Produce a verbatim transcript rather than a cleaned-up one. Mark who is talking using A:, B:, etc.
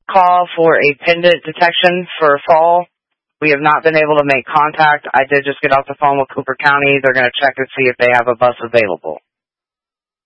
A: call for a pendant detection for fall. We have not been able to make contact. I did just get off the phone with Cooper County. They're going to check to see if they have a bus available.